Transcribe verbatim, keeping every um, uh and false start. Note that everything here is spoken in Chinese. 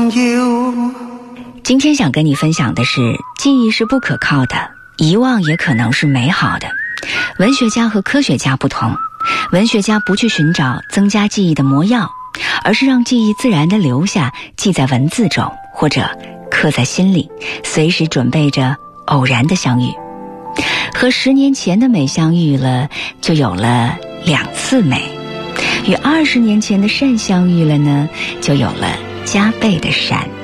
要。 今天想跟你分享的是，记忆是不可靠的，遗忘也可能是美好的。文学家和科学家不同，文学家不去寻找增加记忆的魔药，而是让记忆自然地留下，记在文字中，或者刻在心里，随时准备着偶然的相遇。和十年前的美相遇了，就有了两次美；与二十年前的善相遇了呢，就有了加倍的善。